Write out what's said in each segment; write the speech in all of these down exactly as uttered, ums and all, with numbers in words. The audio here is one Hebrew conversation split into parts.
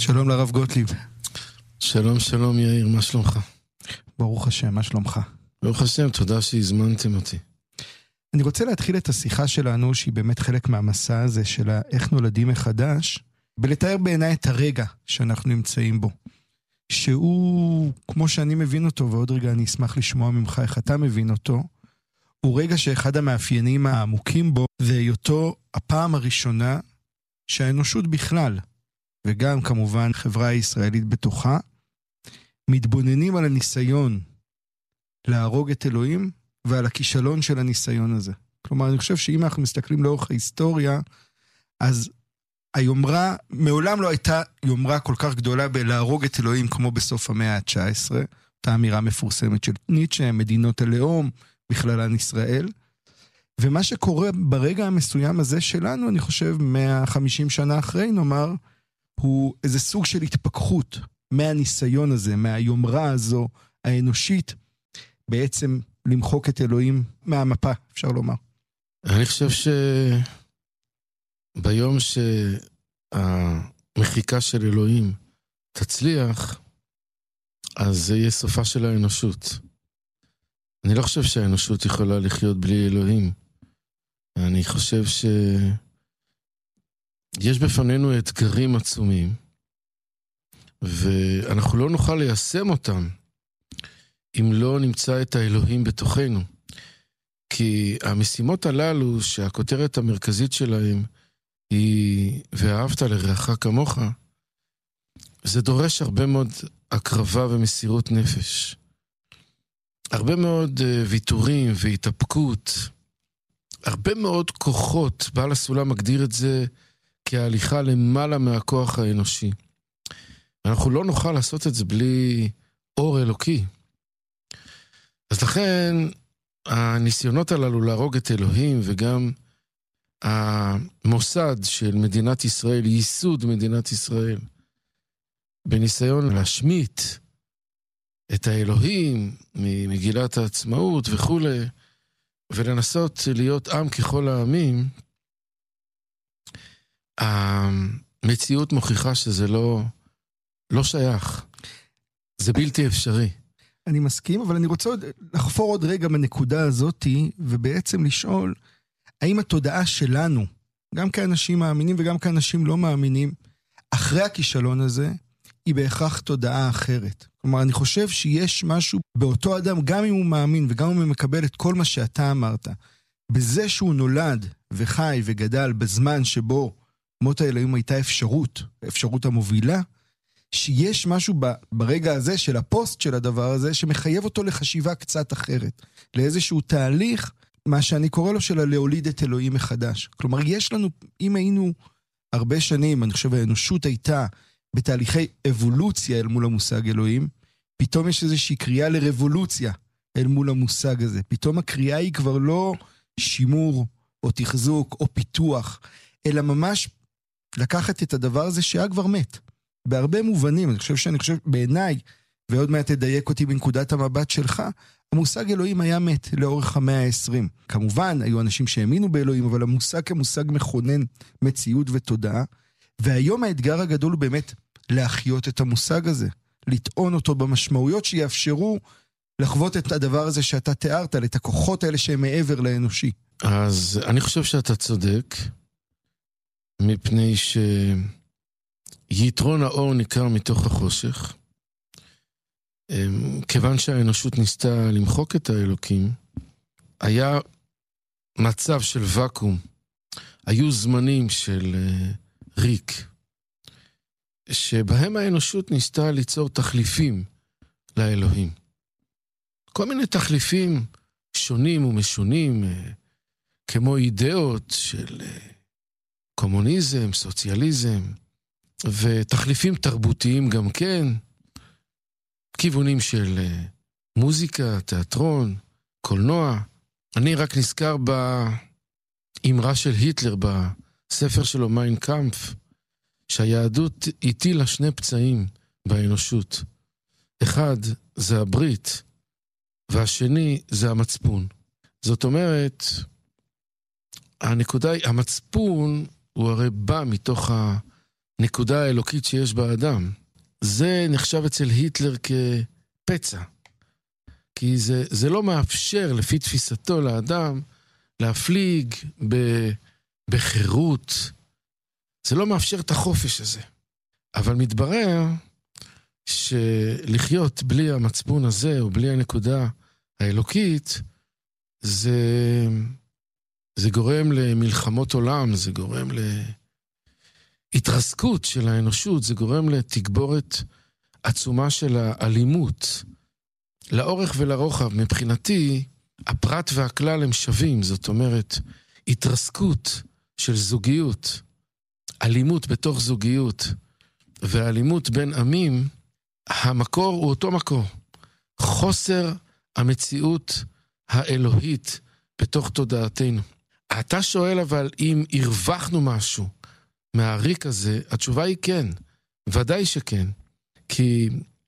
שלום לרב גוטליב. שלום, שלום יאיר, מה שלומך? ברוך השם, מה שלומך? ברוך השם, תודה שהזמנתם אותי. אני רוצה להתחיל את השיחה שלנו, שהיא באמת חלק מהמסע הזה של איך נולדים מחדש, ולתאר בעיניי את הרגע שאנחנו נמצאים בו. שהוא, כמו שאני מבין אותו, ועוד רגע אני אשמח לשמוע ממך איך אתה מבין אותו, הוא רגע שאחד המאפיינים העמוקים בו, זה היותו הפעם הראשונה שהאנושות בכלל, וגם כמובן חברה הישראלית בתוכה, מתבוננים על הניסיון להרוג את אלוהים, ועל הכישלון של הניסיון הזה. כלומר, אני חושב שאם אנחנו מסתכלים לאורך ההיסטוריה, אז היומרה, מעולם לא הייתה יומרה כל כך גדולה בלהרוג את אלוהים, כמו בסוף המאה ה-תשע עשרה, אותה אמירה מפורסמת של ניטשה, מדינות הלאום, בכללן ישראל. ומה שקורה ברגע המסוים הזה שלנו, אני חושב, מאה וחמישים שנה אחרי, נאמר, הוא איזה סוג של התפכחות מהניסיון הזה, מהיומרה הזו האנושית, בעצם למחוק את אלוהים מהמפה, אפשר לומר. אני חושב שביום שהמחיקה של אלוהים תצליח, אז זה יהיה סופה של האנושות. אני לא חושב שהאנושות יכולה לחיות בלי אלוהים. אני חושב שיש בפנינו אתגרים עצומים, ואנחנו לא נוכל ליישם אותם, אם לא נמצא את האלוהים בתוכנו. כי המשימות הללו, שהכותרת המרכזית שלהם היא ואהבת לרעך כמוך, זה דורש הרבה מאוד הקרבה ומסירות נפש. הרבה מאוד ויתורים והתאפקות, הרבה מאוד כוחות. בעל הסולם מגדיר את זה כהליכה למעלה מהכוח האנושי. אנחנו לא נוכל לעשות את זה בלי אור אלוקי. אז לכן הניסיונות הללו להרוג את אלוהים, וגם המוסד של מדינת ישראל, ייסוד מדינת ישראל, בניסיון להשמיט את האלוהים ממגילת העצמאות וכו', ולנסות להיות עם ככל העמים, המציאות מוכיחה שזה לא, לא שייך. זה בלתי אפשרי. אני מסכים, אבל אני רוצה עוד לחפור עוד רגע בנקודה הזאת, ובעצם לשאול, האם התודעה שלנו, גם כאנשים מאמינים וגם כאנשים לא מאמינים, אחרי הכישלון הזה, היא בהכרח תודעה אחרת. כלומר, אני חושב שיש משהו באותו אדם, גם אם הוא מאמין וגם אם הוא מקבל את כל מה שאתה אמרת, בזה שהוא נולד וחי וגדל בזמן שבו מות האלוהים הייתה אפשרות, האפשרות המובילה, שיש משהו ברגע הזה של הפוסט של הדבר הזה, שמחייב אותו לחשיבה קצת אחרת, לאיזשהו תהליך, מה שאני קורא לו של להוליד את אלוהים מחדש. כלומר, יש לנו, אם היינו הרבה שנים, אני חושב האנושות הייתה בתהליכי אבולוציה אל מול המושג אלוהים, פתאום יש איזושהי קריאה לרבולוציה אל מול המושג הזה. פתאום הקריאה היא כבר לא שימור או תחזוק או פיתוח, אלא ממש לקחת את הדבר הזה שהיה כבר מת. בהרבה מובנים, אני חושב שאני חושב בעיניי, ועוד מעט תדייק אותי בנקודת המבט שלך, המושג אלוהים היה מת לאורך המאה ה-עשרים. כמובן, היו אנשים שהאמינו באלוהים, אבל המושג כמושג מכונן מציאות ותודעה, והיום האתגר הגדול הוא באמת להחיות את המושג הזה, לטעון אותו במשמעויות שיאפשרו לחוות את הדבר הזה שאתה תיארת, את הכוחות האלה שהם מעבר לאנושי. אז אני חושב שאתה צודק, מפני ש... יתרון האור ניכר מתוך החושך. כיוון שהאנושות ניסתה למחוק את האלוקים, היה מצב של וקום. היו זמנים של ריק, שבהם האנושות ניסתה ליצור תחליפים לאלוהים. כל מיני תחליפים שונים ומשונים, כמו אידאות של קומוניזם, סוציאליזם, ותחליפים תרבותיים גם כן, כיוונים של מוזיקה, תיאטרון, קולנוע. אני רק נזכר באמרה של היטלר בספר שלו מיין קאמפף, שהיהדות הטילה שני פצעים באנושות. אחד זה הברית, והשני זה המצפון. זאת אומרת, הנקודה היא, המצפון הוא הרי בא מתוך הנקודה האלוקית שיש באדם. זה נחשב אצל היטלר כפצע. כי זה, זה לא מאפשר, לפי תפיסתו לאדם, להפליג ב, בחירות. זה לא מאפשר את החופש הזה. אבל מתברר שלחיות בלי המצפון הזה, או בלי הנקודה האלוקית, זה, זה גורם למלחמות עולם, זה גורם להתרסקות של האנושות, זה גורם לתגבורת עצומה של האלימות. לאורך ולרוחב, מבחינתי, הפרט והכלל הם שווים, זאת אומרת, התרסקות של זוגיות, אלימות בתוך זוגיות, והאלימות בין עמים, המקור הוא אותו מקור. חוסר המציאות האלוהית בתוך תודעתנו. אתה שואל אבל אם הרווחנו משהו מהריק הזה, התשובה היא כן, ודאי שכן. כי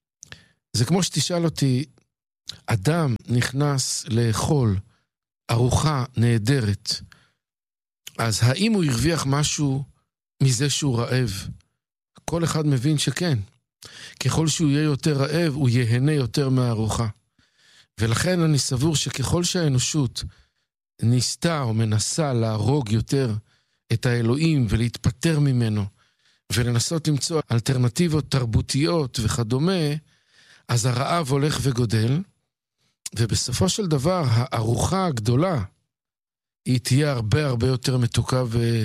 זה כמו שתשאל אותי, אדם נכנס לאכול ארוחה נהדרת, אז האם הוא הרוויח משהו מזה שהוא רעב? כל אחד מבין שכן. ככל שהוא יהיה יותר רעב, הוא יהנה יותר מהארוחה. ולכן אני סבור שככל שהאנושות ניסתה או מנסה להרוג יותר את האלוהים ולהתפטר ממנו, ולנסות למצוא אלטרנטיבות תרבותיות וכדומה, אז הרעב הולך וגודל, ובסופו של דבר הארוחה הגדולה היא תהיה הרבה הרבה יותר מתוקה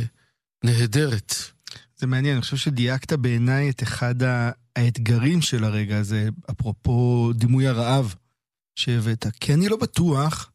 ונהדרת. זה מעניין, אני חושב שדייקת בעיניי את אחד האתגרים של הרגע הזה, אפרופו דימוי הרעב שהבאת, כי אני לא בטוח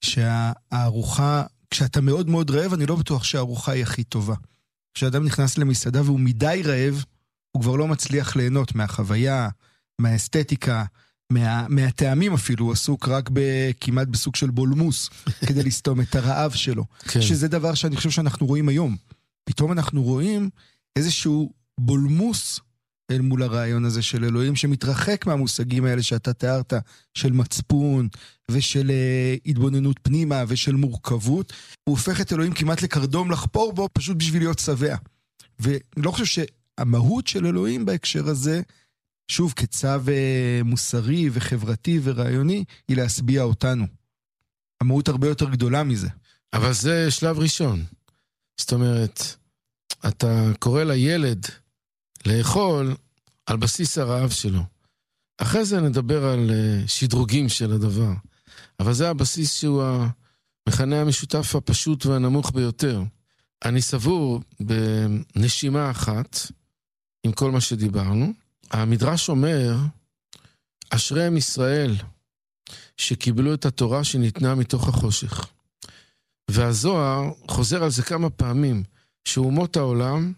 שהארוחה, כשאתה מאוד מאוד רעב, אני לא בטוח שהארוחה היא הכי טובה. כשאדם נכנס למסעדה והוא מדי רעב, הוא כבר לא מצליח ליהנות מהחוויה, מהאסתטיקה, מה, מהטעמים אפילו, הוא עסוק רק כמעט בסוג של בולמוס, כדי לסתום את הרעב שלו. כן. שזה דבר שאני חושב שאנחנו רואים היום. פתאום אנחנו רואים איזשהו בולמוס אל מול הרעיון הזה של אלוהים, שמתרחק מהמושגים האלה שאתה תיארת, של מצפון, ושל התבוננות פנימה, ושל מורכבות. הוא הופך את אלוהים כמעט לקרדום לחפור בו, פשוט בשביל להיות שבע. ואני לא חושב שהמהות של אלוהים בהקשר הזה, שוב, כצו מוסרי וחברתי ורעיוני, היא להשביע אותנו. המהות הרבה יותר גדולה מזה. אבל זה שלב ראשון. זאת אומרת, אתה קורא לילד לאכול על בסיס הרעב שלו. אחרי זה נדבר על שדרוגים של הדבר. אבל זה הבסיס שהוא המכנה המשותף הפשוט והנמוך ביותר. אני סבור בנשימה אחת, עם כל מה שדיברנו, המדרש אומר, אשריהם ישראל, שקיבלו את התורה שניתנה מתוך החושך. והזוהר חוזר על זה כמה פעמים, שאומות העולם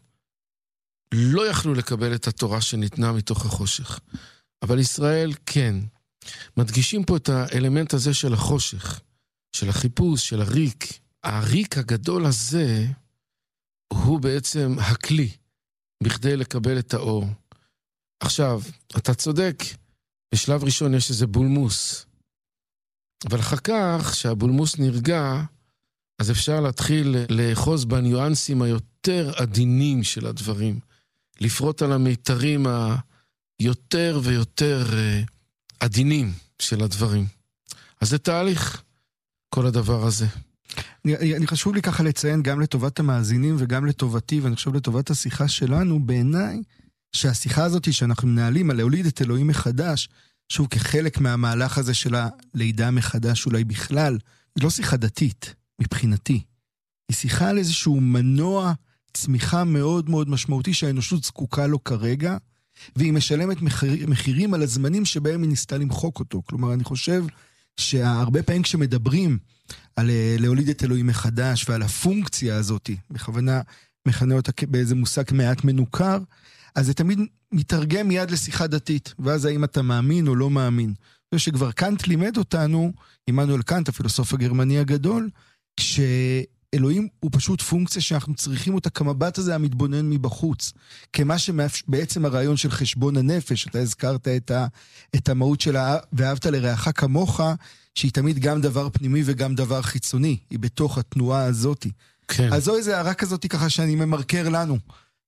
לא יכלו לקבל את התורה שניתנה מתוך החושך. אבל ישראל כן. מדגישים פה את האלמנט הזה של החושך, של החיפוש, של הריק. הריק הגדול הזה הוא בעצם הכלי, בכדי לקבל את האור. עכשיו, אתה צודק, בשלב ראשון יש איזה בולמוס. אבל אחר כך, שהבולמוס נרגע, אז אפשר להתחיל לאחוז בניואנסים היותר עדינים של הדברים. לפרוט על המיתרים היותר ויותר עדינים של הדברים. אז זה תהליך, כל הדבר הזה. אני, אני חשוב לי ככה לציין גם לטובת המאזינים וגם לטובתי, ואני חושב לטובת השיחה שלנו, בעיניי, שהשיחה הזאת שאנחנו מנהלים על להוליד את אלוהים מחדש, שוב כחלק מהמהלך הזה של הלידה מחדש אולי בכלל, היא לא שיחה דתית מבחינתי. היא שיחה על איזשהו מנוע צמיחה מאוד מאוד משמעותי שהאנושות זקוקה לו כרגע, והיא משלמת מחיר, מחירים על הזמנים שבהם היא ניסתה למחוק אותו. כלומר, אני חושב שהרבה פעמים כשמדברים על להוליד את אלוהים מחדש ועל הפונקציה הזאת, בכוונה מכנה אותה באיזה מושג מעט מנוכר, אז זה תמיד מתרגם מיד לשיחה דתית, ואז האם אתה מאמין או לא מאמין. זה שכבר קאנט לימד אותנו, עמנואל קאנט, הפילוסוף הגרמני הגדול, כשאלוהים הוא פשוט פונקציה שאנחנו צריכים אותה כמבט הזה המתבונן מבחוץ, כמה שבעצם הרעיון של חשבון הנפש, אתה הזכרת את, ה, את המהות שלה, ואהבת לרעך כמוך, שהיא תמיד גם דבר פנימי וגם דבר חיצוני, היא בתוך התנועה הזאת. כן. אז זו איזו הערה כזאת ככה שאני ממרקר לנו,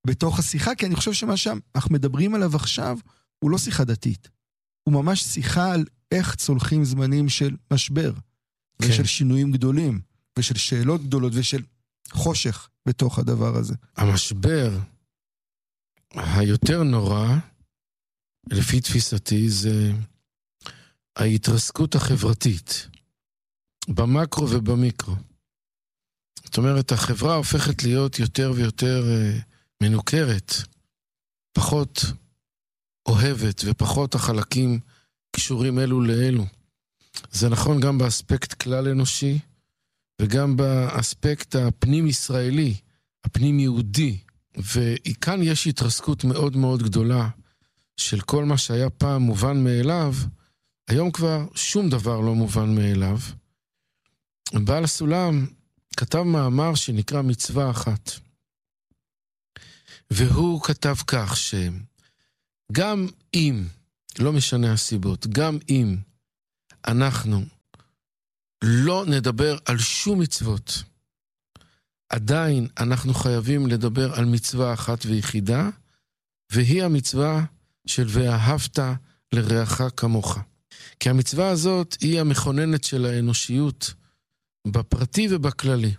בתוך השיחה, כי אני חושב שמה שאנחנו מדברים עליו עכשיו, הוא לא שיחה דתית. הוא ממש שיחה על איך צולחים זמנים של משבר, כן. ושל שינויים גדולים, ושל שאלות גדולות, ושל חושך בתוך הדבר הזה. המשבר היותר נורא, לפי תפיסתי, זה ההתרסקות החברתית, במקרו ובמיקרו. זאת אומרת, החברה הופכת להיות יותר ויותר מנוכרת, פחות אוהבת ופחות החלקים קשורים אלו לאלו. זה נכון גם באספקט כלל אנושי, וגם באספקט הפנים ישראלי, הפנים יהודי. וכאן יש התרסקות מאוד מאוד גדולה, של כל מה שהיה פעם מובן מאליו, היום כבר שום דבר לא מובן מאליו. בעל הסולם כתב מאמר שנקרא מצווה אחת. והוא כתב כך שגם אם, לא משנה הסיבות, גם אם אנחנו לא נדבר על שום מצוות, עדיין אנחנו חייבים לדבר על מצווה אחת ויחידה, והיא המצווה של ואהבת לרעך כמוך. כי המצווה הזאת היא המכוננת של האנושיות, בפרטי ובכללי.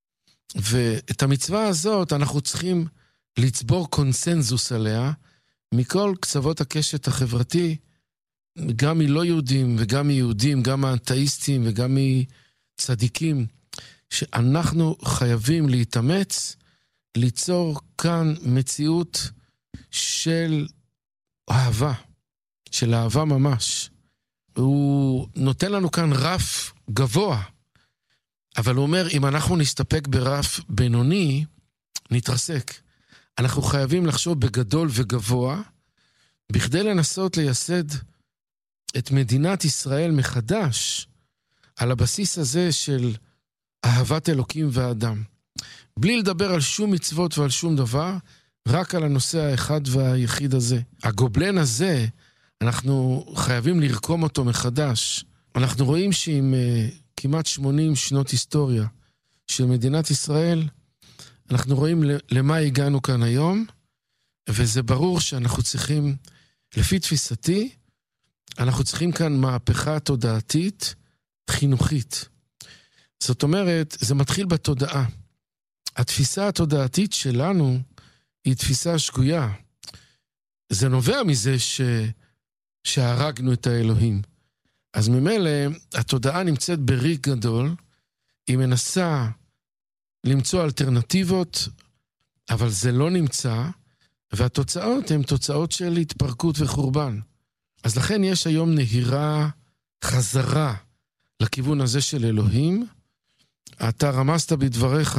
ואת המצווה הזאת אנחנו צריכים לצבור קונסנזוס עליה, מכל קצוות הקשת החברתי, גם מלא יהודים וגם מיהודים, גם מהאתאיסטים וגם מצדיקים, שאנחנו חייבים להתאמץ, ליצור כאן מציאות של אהבה, של אהבה ממש. הוא נותן לנו כאן רף גבוה, אבל הוא אומר, אם אנחנו נסתפק ברף בינוני, נתרסק. אנחנו חייבים לחשוב בגדול וגבוה, בכדי לנסות לייסד את מדינת ישראל מחדש, על הבסיס הזה של אהבת אלוקים ואדם. בלי לדבר על שום מצוות ועל שום דבר, רק על הנושא האחד והיחיד הזה. הגובלן הזה, אנחנו חייבים לרקום אותו מחדש. אנחנו רואים שעם uh, כמעט שמונים שנות היסטוריה של מדינת ישראל, אנחנו רואים למה הגענו כאן היום, וזה ברור שאנחנו צריכים, לפי תפיסתי, אנחנו צריכים כאן מהפכה תודעתית, חינוכית. זאת אומרת, זה מתחיל בתודעה. התפיסה התודעתית שלנו היא תפיסה שגויה. זה נובע מזה ש... שהרגנו את האלוהים. אז ממילא, התודעה נמצאת בריק גדול, היא מנסה למצוא אלטרנטיבות, אבל זה לא נמצא, והתוצאות הן תוצאות של התפרקות וחורבן. אז לכן יש היום נהירה חזרה לכיוון הזה של אלוהים. אתה רמזת בדבריך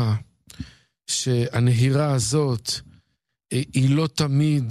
שהנהירה הזאת היא לא תמיד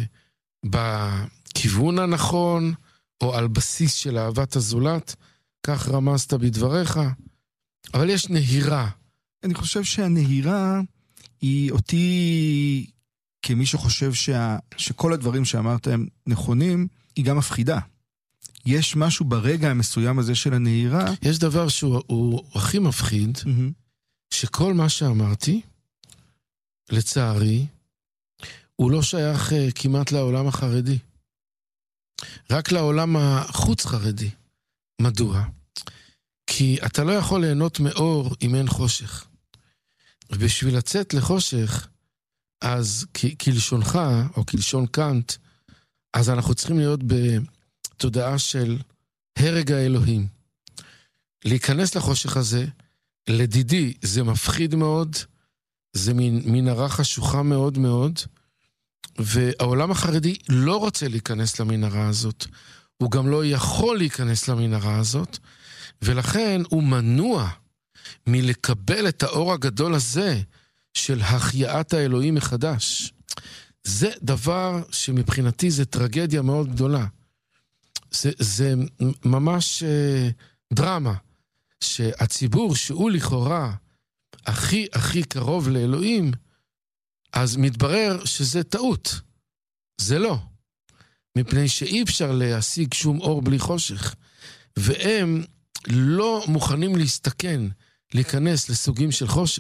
בכיוון הנכון, או על בסיס של אהבת הזולת, כך רמזת בדבריך, אבל יש נהירה. אני חושב שהנהירה היא אותי, כמי שחושב שה, שכל הדברים שאמרת הם נכונים, היא גם מפחידה. יש משהו ברגע המסוים הזה של הנהירה. יש דבר שהוא הוא הכי מפחיד, mm-hmm. שכל מה שאמרתי, לצערי, הוא לא שייך uh, כמעט לעולם החרדי. רק לעולם החוץ חרדי. מדוע? כי אתה לא יכול ליהנות מאור אם אין חושך. ובשביל לצאת לחושך, אז כלשונך, או כלשון קאנט, אז אנחנו צריכים להיות בתודעה של הרג האלוהים. להיכנס לחושך הזה, לדידי, זה מפחיד מאוד, זה מנהרה חשוכה מאוד מאוד, והעולם החרדי לא רוצה להיכנס למנהרה הזאת. הוא גם לא יכול להיכנס למנהרה הזאת, ולכן הוא מנוע מלקבל את האור הגדול הזה של החייאת האלוהים מחדש. זה דבר שמבחינתי זה טרגדיה מאוד גדולה. זה, זה ממש אה, דרמה, שהציבור שהוא לכאורה הכי הכי קרוב לאלוהים, אז מתברר שזה טעות. זה לא. מפני שאי אפשר להשיג שום אור בלי חושך. והם לא מוכנים להסתכן, להיכנס לסוגים של חושך.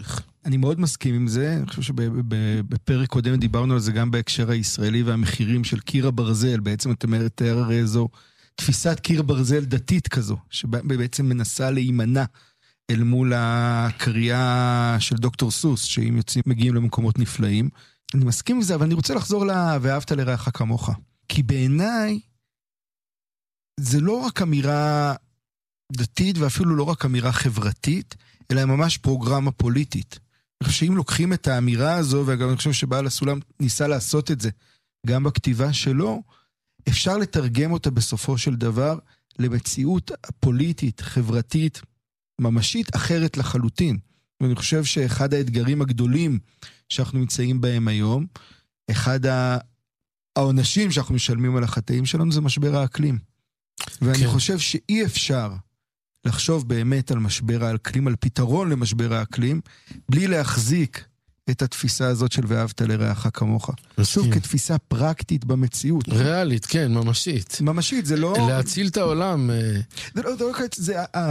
אני מאוד מסכים עם זה, אני חושב שבפרק קודם דיברנו על זה גם בהקשר הישראלי והמחירים של קיר הברזל, בעצם אתה מתאר הרי איזו תפיסת קיר ברזל דתית כזו, שבעצם מנסה להימנע אל מול הקריאה של דוקטור סוס, שאם יוצאים מגיעים למקומות נפלאים. אני מסכים עם זה, אבל אני רוצה לחזור לה, ואהבת לרעך כמוך. כי בעיניי, זה לא רק אמירה דתית, ואפילו לא רק אמירה חברתית, אלא ממש פרוגרמה פוליטית. אני חושב שאם לוקחים את האמירה הזו, וגם אני חושב שבעל הסולם ניסה לעשות את זה, גם בכתיבה שלו, אפשר לתרגם אותה בסופו של דבר, למציאות פוליטית, חברתית, ממשית אחרת לחלוטין. ואני חושב שאחד האתגרים הגדולים שאנחנו נמצאים בהם היום, אחד העונשים שאנחנו משלמים על החטאים שלנו, זה משבר האקלים. ואני כן. חושב שאי אפשר לחשוב באמת על משבר האקלים, על פתרון למשבר האקלים, בלי להחזיק את התפיסה הזאת של ואהבת לרעך כמוך. שוב, כתפיסה פרקטית במציאות. ריאלית, כן, ממשית. ממשית, זה לא... להציל את העולם. זה לא, זה לא, זה...